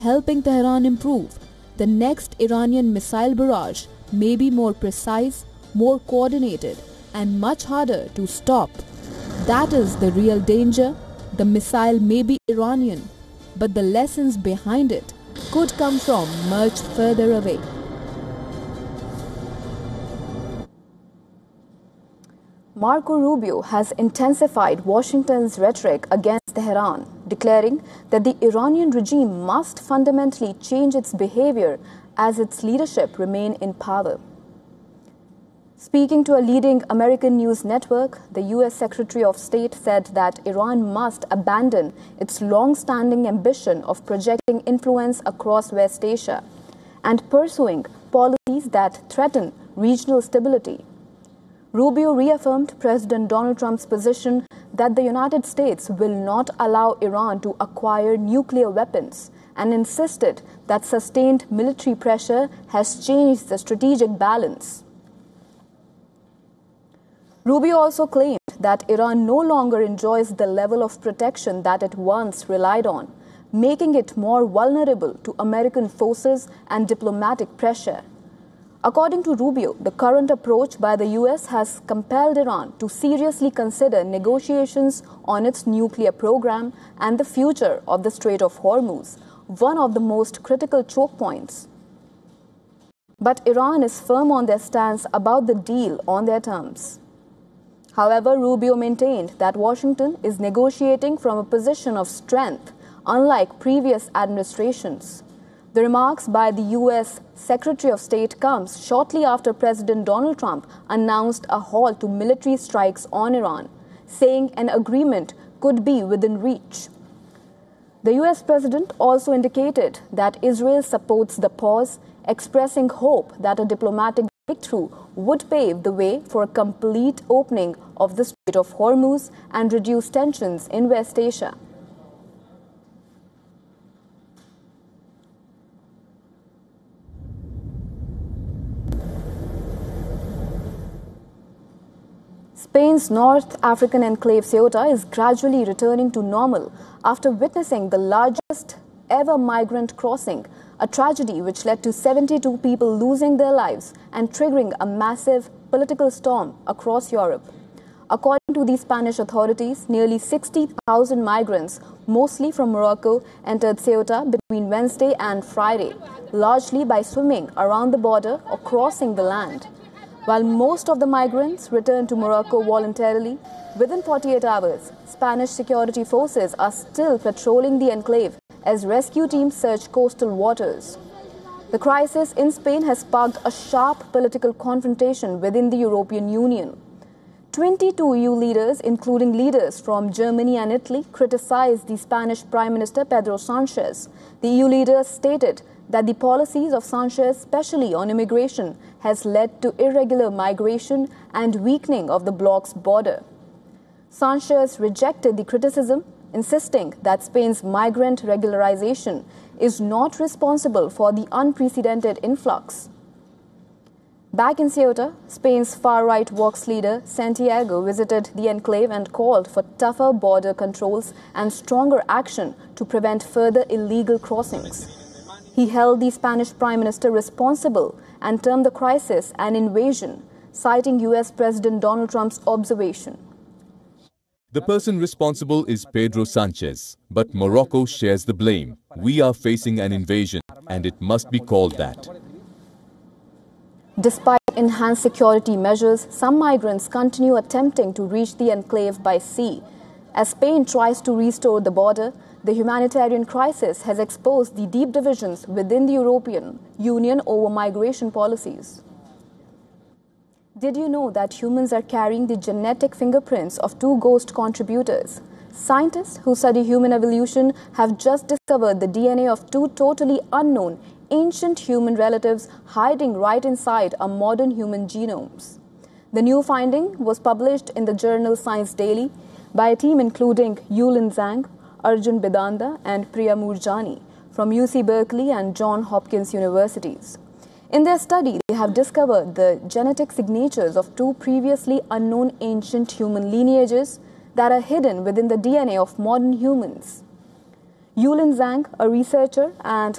helping Tehran improve. The next Iranian missile barrage may be more precise, more coordinated, and much harder to stop. That is the real danger. The missile may be Iranian, but the lessons behind it could come from much further away. Marco Rubio has intensified Washington's rhetoric against Tehran, declaring that the Iranian regime must fundamentally change its behavior as its leadership remain in power. Speaking to a leading American news network, the U.S. Secretary of State said that Iran must abandon its long-standing ambition of projecting influence across West Asia and pursuing policies that threaten regional stability. Rubio reaffirmed President Donald Trump's position that the United States will not allow Iran to acquire nuclear weapons and insisted that sustained military pressure has changed the strategic balance. Rubio also claimed that Iran no longer enjoys the level of protection that it once relied on, making it more vulnerable to American forces and diplomatic pressure. According to Rubio, the current approach by the U.S. has compelled Iran to seriously consider negotiations on its nuclear program and the future of the Strait of Hormuz, one of the most critical choke points. But Iran is firm on their stance about the deal on their terms. However, Rubio maintained that Washington is negotiating from a position of strength, unlike previous administrations. The remarks by the U.S. Secretary of State comes shortly after President Donald Trump announced a halt to military strikes on Iran, saying an agreement could be within reach. The U.S. President also indicated that Israel supports the pause, expressing hope that a diplomatic breakthrough would pave the way for a complete opening of the Strait of Hormuz and reduce tensions in West Asia. Spain's North African enclave Ceuta is gradually returning to normal after witnessing the largest ever migrant crossing, a tragedy which led to 72 people losing their lives and triggering a massive political storm across Europe. According to the Spanish authorities, nearly 60,000 migrants, mostly from Morocco, entered Ceuta between Wednesday and Friday, largely by swimming around the border or crossing the land. While most of the migrants returned to Morocco voluntarily, within 48 hours, Spanish security forces are still patrolling the enclave as rescue teams search coastal waters. The crisis in Spain has sparked a sharp political confrontation within the European Union. 22 EU leaders, including leaders from Germany and Italy, criticized the Spanish Prime Minister Pedro Sanchez. The EU leaders stated that the policies of Sanchez, especially on immigration, has led to irregular migration and weakening of the bloc's border. Sanchez rejected the criticism, insisting that Spain's migrant regularization is not responsible for the unprecedented influx. Back in Ceuta, Spain's far-right Vox leader Santiago visited the enclave and called for tougher border controls and stronger action to prevent further illegal crossings. He held the Spanish Prime Minister responsible and termed the crisis an invasion, citing U.S. President Donald Trump's observation. The person responsible is Pedro Sanchez, but Morocco shares the blame. We are facing an invasion, and it must be called that. Despite enhanced security measures, some migrants continue attempting to reach the enclave by sea. As Spain tries to restore the border, the humanitarian crisis has exposed the deep divisions within the European Union over migration policies. Did you know that humans are carrying the genetic fingerprints of two ghost contributors? Scientists who study human evolution have just discovered the DNA of two totally unknown ancient human relatives hiding right inside our modern human genomes. The new finding was published in the journal Science Daily by a team including Yulin Zhang, Arjun Bidanda and Priya Murjani from UC Berkeley and Johns Hopkins universities. In their study, they have discovered the genetic signatures of two previously unknown ancient human lineages that are hidden within the DNA of modern humans. Yulin Zhang, a researcher and